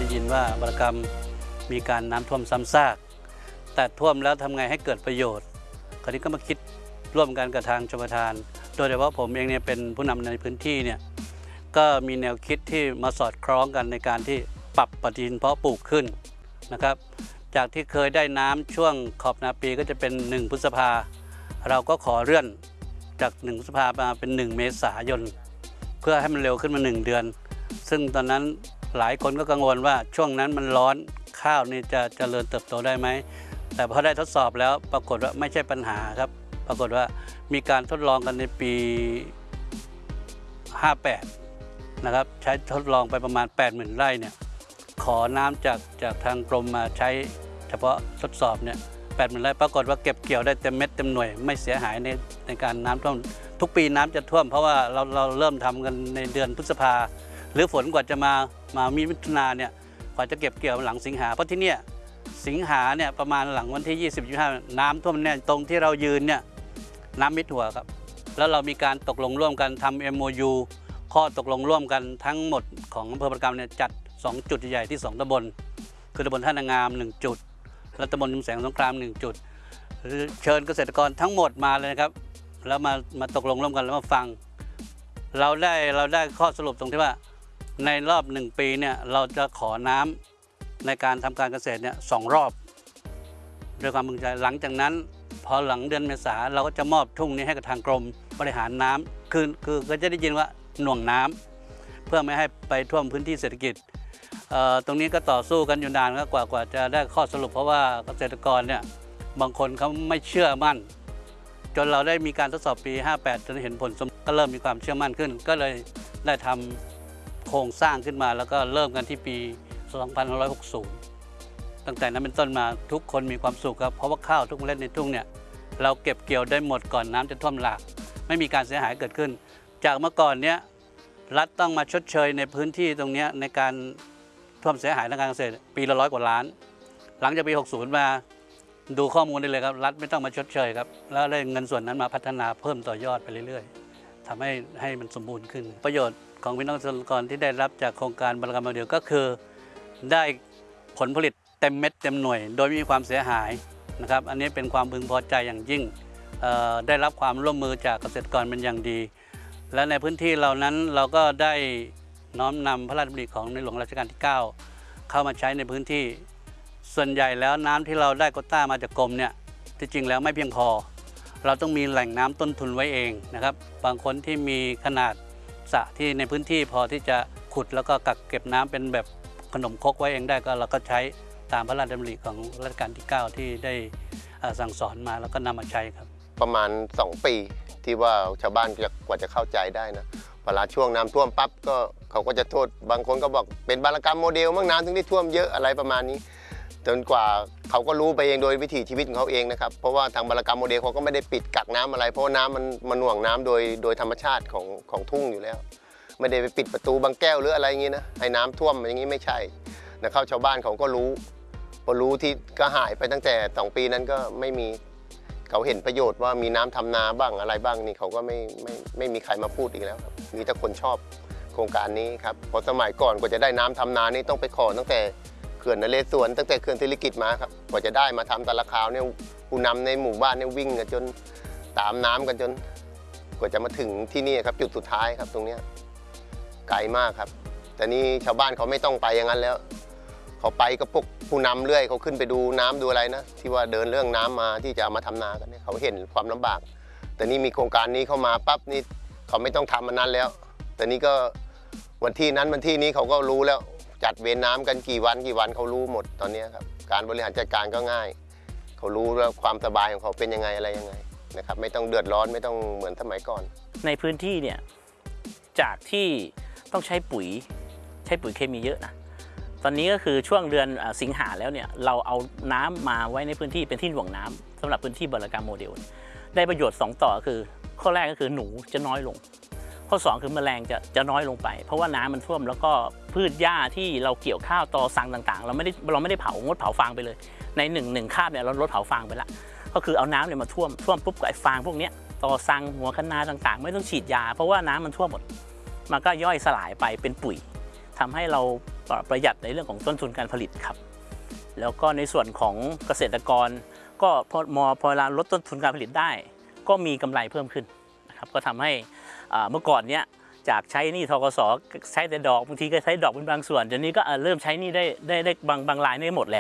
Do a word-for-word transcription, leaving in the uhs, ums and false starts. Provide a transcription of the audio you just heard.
ยินว่าบรกรรมมีการน้ำท่วมซ้ำซากแต่ท่วมแล้วทำไงให้เกิดประโยชน์คราวนี้ก็มาคิดร่วมกันกับทางชลประทานโดยเฉพาะผมเองเนี่ยเป็นผู้นำในพื้นที่เนี่ยก็มีแนวคิดที่มาสอดคล้องกันในการที่ปรับปฏิทินเพาะปลูกขึ้นนะครับจากที่เคยได้น้ำช่วงขอบนาปีก็จะเป็นหนึ่งพฤษภาเราก็ขอเลื่อนจากหนึ่งพฤษภามาเป็นหนึ่งเมษายนเพื่อให้มันเร็วขึ้นมาหนึ่งเดือนซึ่งตอนนั้นหลายคนก็กังวลว่าช่วงนั้นมันร้อนข้าวนี่จะเจริญเติบโตได้ไหมแต่พอได้ทดสอบแล้วปรากฏว่าไม่ใช่ปัญหาครับปรากฏว่ามีการทดลองกันในปีห้าแปดนะครับใช้ทดลองไปประมาณ แปดหมื่น ไร่เนี่ยขอน้ำจากจากทางกรมมาใช้เฉพาะทดสอบเนี่ยแปดหมื่น ไร่ปรากฏว่าเก็บเกี่ยวได้เต็มเม็ดเต็มหน่วยไม่เสียหายในในการน้ำท่วมทุกปีน้ำจะท่วมเพราะว่าเราเราเริ่มทำกันในเดือนพฤษภาหรือฝนกว่าจะมามามีมิถุนาเนี่ยกว่าจะเก็บเกี่ยวหลังสิงหาเพราะที่เนี่ยสิงหาเนี่ยประมาณหลังวันที่ยี่สิบ ยี่สิบห้าน้ำท่วมเนี่ยตรงที่เรายืนเนี่ยน้ำมิดหัวครับแล้วเรามีการตกลงร่วมกันทำ เอ็ม โอ ยู ข้อตกลงร่วมกันทั้งหมดของอำเภอบรกรรมเนี่ยจัดสองจุดใหญ่ที่สองตำบลคือตำบลท่านางามหนึ่งจุดและตำบลชุมแสงสงครามหนึ่งจุดเชิญเกษตรกรทั้งหมดมาเลยครับแล้วมามาตกลงร่วมกันแล้วมาฟังเราได้เราได้ข้อสรุปตรงที่ว่าในรอบหนึ่งปีเนี่ยเราจะขอน้ำในการทำการเกษตรเนี่ยสองรอบด้วยความพึงใจหลังจากนั้นพอหลังเดือนเมษาเราก็จะมอบทุ่งนี้ให้กับทางกรมบริหารน้ำคือคือก็จะได้ยินว่าหน่วงน้ำเพื่อไม่ให้ไปท่วมพื้นที่เศรษฐกิจตรงนี้ก็ต่อสู้กันอยู่นานกว่ากว่าจะได้ข้อสรุปเพราะว่าเกษตรกรเนี่ยบางคนเขาไม่เชื่อมั่นจนเราได้มีการทดสอบปีห้าแปดจนเห็นผลก็เริ่มมีความเชื่อมั่นขึ้นก็เลยได้ทำโครงสร้างขึ้นมาแล้วก็เริ่มกันที่ปีสองพันห้าร้อยหกสิบตั้งแต่นั้นเป็นต้นมาทุกคนมีความสุขครับเพราะว่าข้าวทุกเมล็ดในทุ่งเนี่ยเราเก็บเกี่ยวได้หมดก่อนน้ำจะท่วมหลากไม่มีการเสียหายเกิดขึ้นจากเมื่อก่อนเนี้ยรัฐต้องมาชดเชยในพื้นที่ตรงนี้ในการท่วมเสียหายทางการเกษตรปีละร้อยกว่าล้านหลังจากปีหกสิบมาดูข้อมูลได้เลยครับรัฐไม่ต้องมาชดเชยครับแล้วได้เงินส่วนนั้นมาพัฒนาเพิ่มต่อยอดไปเรื่อยๆทำให้ให้มันสมบูรณ์ขึ้นประโยชน์ของพี่น้องเกษตรกรที่ได้รับจากโครงการบรกรรมโมเดลก็คือได้ผลผลิตเต็มเม็ดเต็มหน่วยโดยไม่มีความเสียหายนะครับอันนี้เป็นความพึงพอใจอย่างยิ่งได้รับความร่วมมือจากเกษตรกรเป็นอย่างดีและในพื้นที่เหล่านั้นเราก็ได้น้อมนำพระราชดำริของในหลวงรัชกาลที่เก้าเข้ามาใช้ในพื้นที่ส่วนใหญ่แล้วน้ำที่เราได้โควต้ามาจากกรมเนี่ยที่จริงแล้วไม่เพียงพอเราต้องมีแหล่งน้ำต้นทุนไว้เองนะครับบางคนที่มีขนาดสระที่ในพื้นที่พอที่จะขุดแล้วก็กักเก็บน้ำเป็นแบบขนมครกไว้เองได้ก็เราก็ใช้ตามพระราชดำริของรัชกาลที่เก้าที่ได้สั่งสอนมาแล้วก็นำมาใช้ครับประมาณสองปีที่ว่าชาวบ้านกว่าจะเข้าใจได้นะเวลาช่วงน้ำท่วมปั๊บก็เขาก็จะโทษบางคนก็บอกเป็นบรกรรมโมเดลมั่งน้ำถึงได้ท่วมเยอะอะไรประมาณนี้จนกว่าเขาก็รู้ไปเองโดยวิถีชีวิตของเขาเองนะครับเพราะว่าทางบรกรรมโมเดลเขาก็ไม่ได้ปิดกักน้ำอะไรเพราะน้ำมันมันหน่วงน้ำโดยโดยธรรมชาติของของทุ่งอยู่แล้วไม่ได้ไปปิดประตูบางแก้วหรืออะไรอย่างนี้นะให้น้ำท่วมอย่างนี้ไม่ใช่นะครับชาวบ้านเขาก็รู้พอรู้ที่ก็หายไปตั้งแต่สองปีนั้นก็ไม่มีเขาเห็นประโยชน์ว่ามีน้ำทำนาบ้างอะไรบ้างนี่เขาก็ไม่ไม่ไม่มีใครมาพูดอีกแล้วครับมีแต่คนชอบโครงการนี้ครับเพราะสมัยก่อนกว่าจะได้น้ำทำนานี่ต้องไปขอตั้งแต่เขื่อนนเรศวรตั้งแต่เขื่อนศิริกิติ์มาครับกว่าจะได้มาทำแต่ละคราวเนี่ยผู้นำในหมู่บ้านเนี่ยวิ่งกันจนตามน้ำกันจนกว่าจะมาถึงที่นี่ครับจุดสุดท้ายครับตรงนี้ไกลมากครับแต่นี่ชาวบ้านเขาไม่ต้องไปอย่างนั้นแล้วเขาไปกับพวกผู้นำเรื่อยเขาขึ้นไปดูน้ำดูอะไรนะที่ว่าเดินเรื่องน้ำมาที่จะมาทำนากันเนี่ยเขาเห็นความลำบากแต่นี่มีโครงการนี้เข้ามาปั๊บนี่เขาไม่ต้องทำมันนั้นแล้วแต่นี่ก็วันที่นั้นวันที่นี้เขาก็รู้แล้วจัดเวรน้ำกันกี่วันกี่วันเขารู้หมดตอนนี้ครับการบริหารจัดการก็ง่ายเขารู้แล้วความสบายของเขาเป็นยังไงอะไรยังไงนะครับไม่ต้องเดือดร้อนไม่ต้องเหมือนสมัยก่อนในพื้นที่เนี่ยจากที่ต้องใช้ปุ๋ยใช้ปุ๋ยเคมีเยอะนะตอนนี้ก็คือช่วงเดือนสิงหาแล้วเนี่ยเราเอาน้ำมาไว้ในพื้นที่เป็นที่หน่วงน้ำสำหรับพื้นที่บรกรรมโมเดลได้ประโยชน์สองต่อคือข้อแรกก็คือหนูจะน้อยลงข้อสองคือแมลงจะจะน้อยลงไปเพราะว่าน้ำมันท่วมแล้วก็พืชหญ้าที่เราเกี่ยวข้าวตอสังต่างๆเราไม่ได้เราไม่ได้เผางดเผาฟางไปเลยในหนึ่งหนึ่งคาบเนี่ยเราลดเผาฟางไปละก็คือเอาน้ำเนี่ยมาท่วมท่วมปุ๊บกับไอ้ฟางพวกนี้ตอสังหัวคะน้าต่างๆไม่ต้องฉีดยาเพราะว่าน้ำมันท่วมหมดมันก็ย่อยสลายไปเป็นปุ๋ยทำให้เราประหยัดในเรื่องของต้นทุนการผลิตครับแล้วก็ในส่วนของเกษตรกรก็พอมอพอเวลาลดต้นทุนการผลิตได้ก็มีกำไรเพิ่มขึ้นนะครับก็ทำให้เมื่อก่อนเนี้ยจากใช้หนี้ธกสใช้แต่ดอกบางทีก็ใช้ดอกเป็นบางส่วนเดี๋ยวนี้ก็เริ่มใช้หนี้ได้ได้ได้บางบางรายได้หมดแล้ว